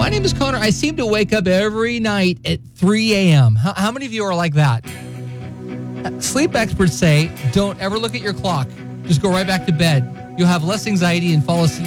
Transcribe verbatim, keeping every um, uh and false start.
My name is Connor. I seem to wake up every night at three a.m. How, how many of you are like that? Sleep experts say don't ever look at your clock. Just go right back to bed. You'll have less anxiety and fall asleep